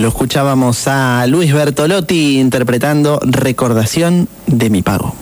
Lo escuchábamos a Luis Bertolotti interpretando Recordación de mi pago.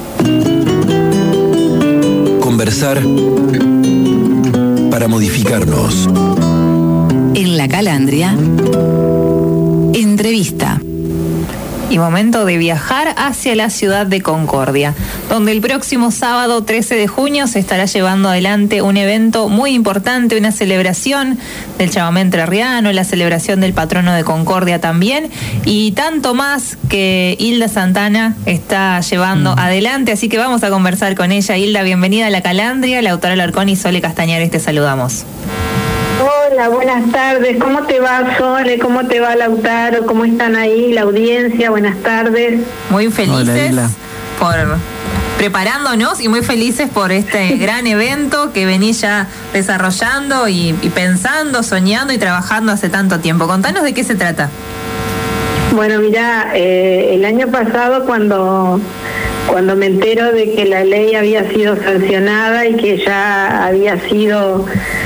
Conversar para modificarnos. En La Calandria, entrevista. Y momento de viajar hacia la ciudad de Concordia, donde el próximo sábado 13 de junio se estará llevando adelante un evento muy importante, una celebración del chamamé entrerriano, la celebración del patrono de Concordia también, y tanto más que Hilda Santana está llevando adelante, así que vamos a conversar con ella. Hilda, bienvenida a La Calandria, Lautaro Alarcón y Sole Castañares, te saludamos. Hola, buenas tardes. ¿Cómo te va, Sole? ¿Cómo te va, Lautaro? ¿Cómo están ahí la audiencia? Buenas tardes. Muy felices. Hola, por preparándonos y muy felices por este gran evento que venís ya desarrollando y pensando, soñando y trabajando hace tanto tiempo. Contanos de qué se trata. Bueno, mira, el año pasado cuando me entero de que la ley había sido sancionada y que ya había sido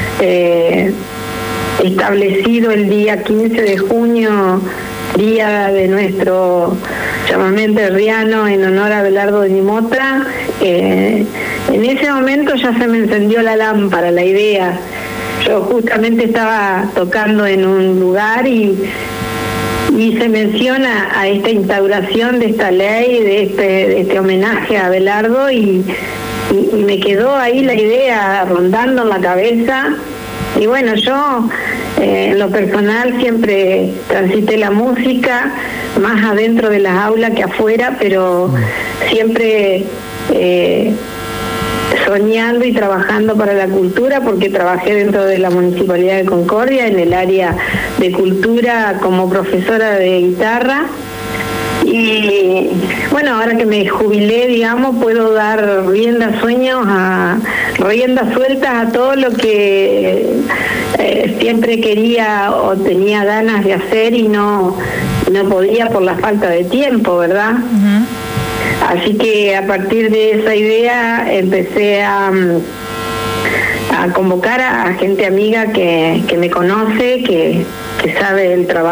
establecido el día 15 de junio, día de nuestro chamamé entrerriano en honor a Abelardo de Nimotra, en ese momento ya se me encendió la lámpara, la idea. Yo justamente estaba tocando en un lugar y se menciona a esta instauración de esta ley, de este homenaje a Abelardo y me quedó ahí la idea rondando en la cabeza. Y bueno, yo en lo personal siempre transité la música, más adentro de las aulas que afuera, pero siempre soñando y trabajando para la cultura, porque trabajé dentro de la Municipalidad de Concordia en el área de cultura como profesora de guitarra. Y bueno, ahora que me jubilé, digamos, puedo dar riendas sueltas a todo lo que siempre quería o tenía ganas de hacer y no podía por la falta de tiempo, ¿verdad? Uh-huh. Así que a partir de esa idea empecé a convocar a gente amiga que me conoce, que sabe el trabajo